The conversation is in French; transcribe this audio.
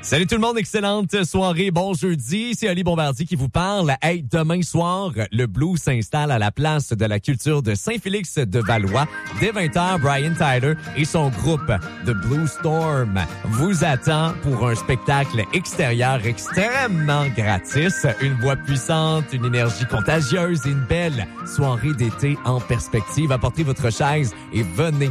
Salut tout le monde, excellente soirée, bon jeudi. C'est Ali Bombardier qui vous parle. Hey, demain soir, le Blues s'installe à la place de la culture de Saint-Félix de Valois. Dès 20h, Brian Tyler et son groupe The Blue Storm vous attend pour un spectacle extérieur extrêmement gratis. Une voix puissante, une énergie contagieuse et une belle soirée d'été en perspective. Apportez votre chaise et venez